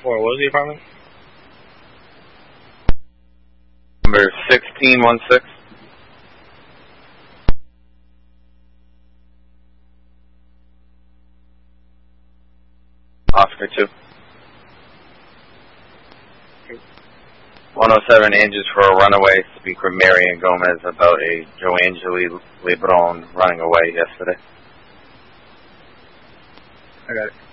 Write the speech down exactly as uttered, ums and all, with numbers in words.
four. What was the apartment? Number sixteen one six. Oscar two. one oh seven Angels for a runaway. Speak with Marian Gomez about a Joangeli Lebron running away yesterday. I got it.